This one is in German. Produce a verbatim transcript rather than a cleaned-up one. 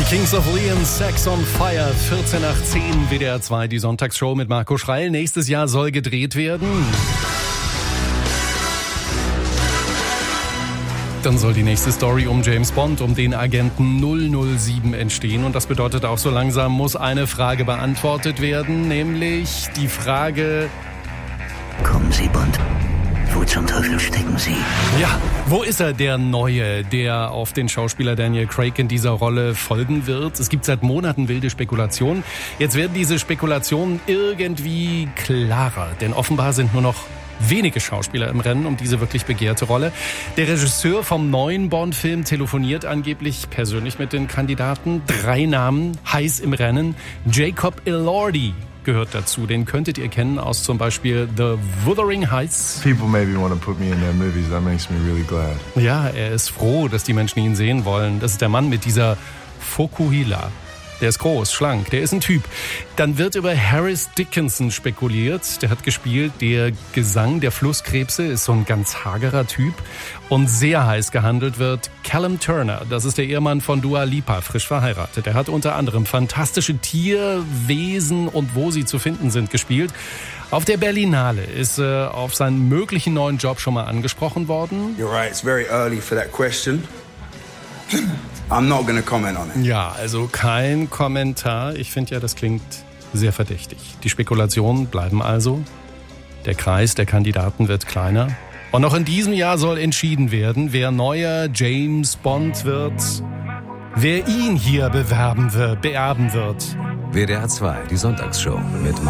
Kings of Leon, Sex on Fire, vierzehn nach zehn, W D R zwei, die Sonntagsshow mit Marco Schreil. Nächstes Jahr soll gedreht werden. Dann soll die nächste Story um James Bond, um den Agenten null null sieben entstehen. Und das bedeutet auch, so langsam muss eine Frage beantwortet werden, nämlich die Frage: Kommen Sie, Bond. Wo zum Teufel stecken Sie? Ja, wo ist er, der Neue, der auf den Schauspieler Daniel Craig in dieser Rolle folgen wird? Es gibt seit Monaten wilde Spekulationen. Jetzt werden diese Spekulationen irgendwie klarer, denn offenbar sind nur noch wenige Schauspieler im Rennen um diese wirklich begehrte Rolle. Der Regisseur vom neuen Bond-Film telefoniert angeblich persönlich mit den Kandidaten. Drei Namen heiß im Rennen. Jacob Elordi gehört dazu. Den könntet ihr kennen aus zum Beispiel The Wuthering Heights. People maybe want to put me in their movies. That makes me really glad. Ja, er ist froh, dass die Menschen ihn sehen wollen. Das ist der Mann mit dieser Fokuhila. Der ist groß, schlank, der ist ein Typ. Dann wird über Harris Dickinson spekuliert. Der hat gespielt, der Gesang der Flusskrebse, ist so ein ganz hagerer Typ. Und sehr heiß gehandelt wird Callum Turner. Das ist der Ehemann von Dua Lipa, frisch verheiratet. Er hat unter anderem Fantastische Tierwesen und Wo sie zu finden sind gespielt. Auf der Berlinale ist er auf seinen möglichen neuen Job schon mal angesprochen worden. You're right, it's very early for that question. I'm not gonna comment on it. Ja, also kein Kommentar. Ich finde ja, das klingt sehr verdächtig. Die Spekulationen bleiben also. Der Kreis der Kandidaten wird kleiner. Und noch in diesem Jahr soll entschieden werden, wer neuer James Bond wird, wer ihn hier bewerben wird, beerben wird. W D R zwei, die Sonntagsshow mit